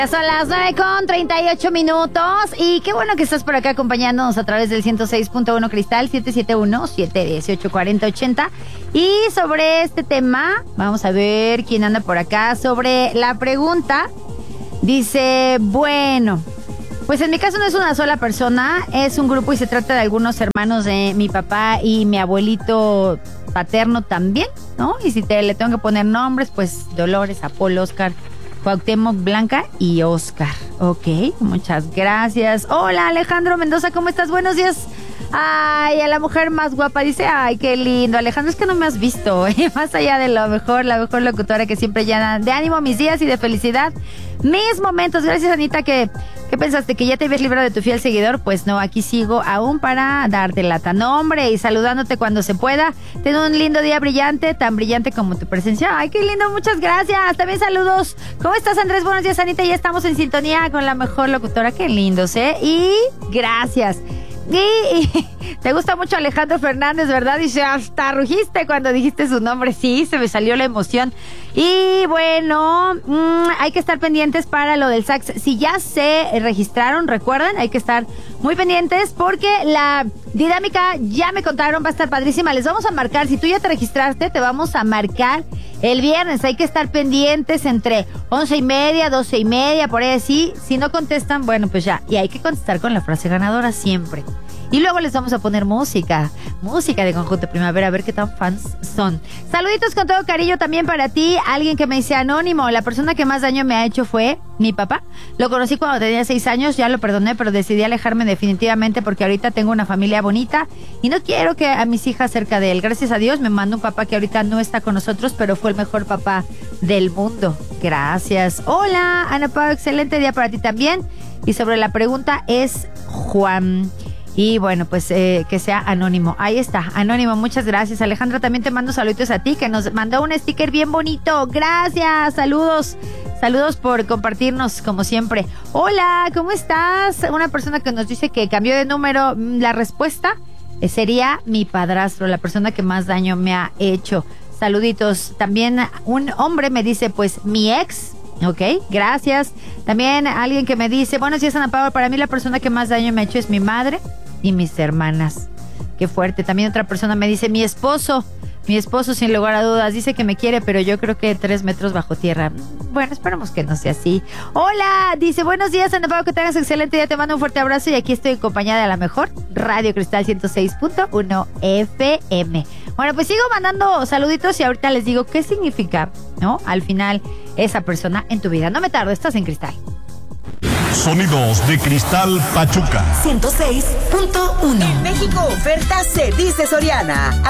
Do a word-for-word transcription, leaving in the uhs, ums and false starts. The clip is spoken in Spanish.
Son las nueve con treinta y ocho minutos y qué bueno que estás por acá acompañándonos a través del ciento seis punto uno Cristal, siete siete uno, siete uno ocho, cuatro cero ocho cero. Y sobre este tema, vamos a ver quién anda por acá. Sobre la pregunta, dice, bueno, pues en mi caso no es una sola persona, es un grupo y se trata de algunos hermanos de mi papá y mi abuelito paterno también, ¿no? Y si te le tengo que poner nombres, pues Dolores, Apolo, Oscar, Cuauhtémoc, Blanca y Oscar. Ok, muchas gracias. Hola, Alejandro Mendoza, ¿cómo estás? Buenos días. Ay, a la mujer más guapa dice, ay, qué lindo. Alejandro, es que no me has visto, ¿eh? Más allá de lo mejor, la mejor locutora que siempre llena de ánimo mis días y de felicidad mis momentos. Gracias, Anita, que, ¿qué pensaste? ¿Que ya te habías librado de tu fiel seguidor? Pues no, aquí sigo aún para darte lata. Nombre y saludándote cuando se pueda. Ten un lindo día brillante, tan brillante como tu presencia. Ay, qué lindo, muchas gracias. También saludos. ¿Cómo estás, Andrés? Buenos días, Anita. Ya estamos en sintonía con la mejor locutora. Qué lindos, ¿eh? Y gracias. Y te gusta mucho Alejandro Fernández, ¿verdad? Dice, hasta rugiste cuando dijiste su nombre. Sí, se me salió la emoción. Y bueno, mmm, hay que estar pendientes para lo del sax. Si ya se registraron, recuerden, hay que estar muy pendientes porque la dinámica, ya me contaron, va a estar padrísima. Les vamos a marcar, si tú ya te registraste, te vamos a marcar el viernes. Hay que estar pendientes entre once y media, doce y media, por ahí así. Si no contestan, bueno, pues ya. Y hay que contestar con la frase ganadora siempre. Y luego les vamos a poner música, música de Conjunto Primavera, a ver qué tan fans son. Saluditos con todo cariño también para ti. Alguien que me dice anónimo, la persona que más daño me ha hecho fue mi papá. Lo conocí cuando tenía seis años, ya lo perdoné, pero decidí alejarme definitivamente porque ahorita tengo una familia bonita y no quiero que a mis hijas cerca de él. Gracias a Dios me manda un papá que ahorita no está con nosotros, pero fue el mejor papá del mundo. Gracias. Hola, Ana Pau, excelente día para ti también. Y sobre la pregunta es Juan. Y bueno, pues eh, que sea anónimo. Ahí está, anónimo, muchas gracias. Alejandra, también te mando saluditos a ti, que nos mandó un sticker bien bonito. Gracias, saludos. Saludos por compartirnos, como siempre. Hola, ¿cómo estás? Una persona que nos dice que cambió de número. La respuesta sería mi padrastro, la persona que más daño me ha hecho. Saluditos. También un hombre me dice, pues, mi ex. Ok, gracias. También alguien que me dice, buenos días, Ana Paula, para mí la persona que más daño me ha hecho es mi madre y mis hermanas. Qué fuerte. También otra persona me dice, mi esposo, mi esposo sin lugar a dudas, dice que me quiere, pero yo creo que tres metros bajo tierra. Bueno, esperemos que no sea así. Hola, dice, buenos días, Ana Paula, que tengas excelente día, te mando un fuerte abrazo y aquí estoy acompañada de la mejor Radio Cristal ciento seis punto uno F M. Bueno, pues sigo mandando saluditos y ahorita les digo qué significa, ¿no? Al final, esa persona en tu vida. No me tardo, estás en Cristal. Sonidos de Cristal Pachuca ciento seis punto uno. En México, oferta se dice Soriana.